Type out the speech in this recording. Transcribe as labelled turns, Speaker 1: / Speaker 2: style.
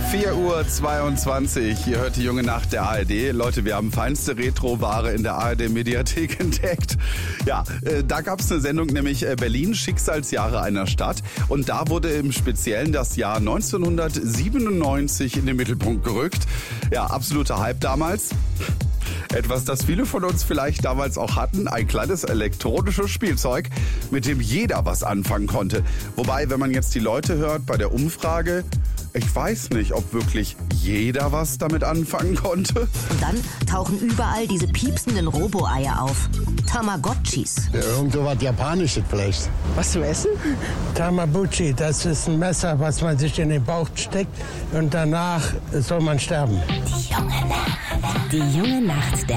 Speaker 1: 4:22 Uhr, ihr hört die junge Nacht der ARD. Leute, wir haben feinste Retro-Ware in der ARD-Mediathek entdeckt. Ja, da gab es eine Sendung, nämlich Berlin, Schicksalsjahre einer Stadt. Und da wurde im Speziellen das Jahr 1997 in den Mittelpunkt gerückt. Ja, absoluter Hype damals. Etwas, das viele von uns vielleicht damals auch hatten, ein kleines elektronisches Spielzeug, mit dem jeder was anfangen konnte. Wobei, wenn man jetzt die Leute hört bei der Umfrage, ich weiß nicht, ob wirklich jeder was damit anfangen konnte.
Speaker 2: Und dann tauchen überall diese piepsenden Robo-Eier auf. Tamagotchis.
Speaker 3: Irgend so was Japanisches vielleicht.
Speaker 4: Was zum Essen?
Speaker 5: Tamabuchi, das ist ein Messer, was man sich in den Bauch steckt und danach soll man sterben.
Speaker 2: Die junge Nacht der